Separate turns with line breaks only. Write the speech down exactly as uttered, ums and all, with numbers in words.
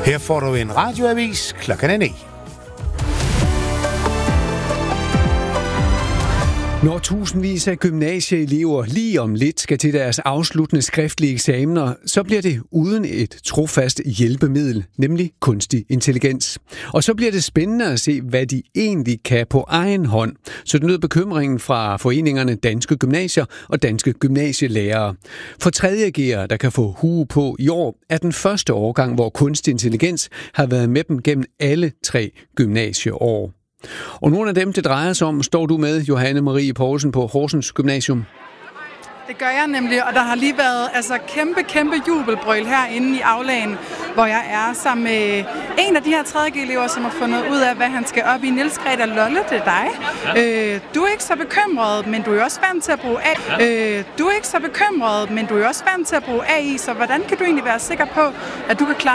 Her får du en radioavis klokken er ni.
Når tusindvis af gymnasieelever lige om lidt skal til deres afsluttende skriftlige eksamener, så bliver det uden et trofast hjælpemiddel, nemlig kunstig intelligens. Og så bliver det spændende at se, hvad de egentlig kan på egen hånd. Så det lød bekymringen fra foreningerne Danske Gymnasier og Danske Gymnasielærere. For tredje G'ere, der kan få hue på i år, er den første årgang, hvor kunstig intelligens har været med dem gennem alle tre gymnasieår. Og nogle af dem, det drejer sig om, står du med, Johanne Marie Poulsen, på Horsens Gymnasium.
Det gør jeg nemlig, og der har lige været altså, kæmpe, kæmpe jubelbrøl herinde i aulaen, hvor jeg er sammen med en af de her tredje G-elever, som har fundet ud af, hvad han skal op i. Niels Greta Lolle, det er dig. Øh, du er ikke så bekymret, men du er også vant til at bruge A I. Øh, du er ikke så bekymret, men du er også vant til at bruge A I, så hvordan kan du egentlig være sikker på, at du kan klare